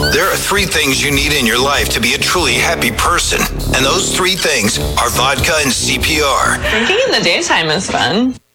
There are three things you need in your life to be a truly happy person. And those three things are vodka and CPR. Drinking in the daytime is fun.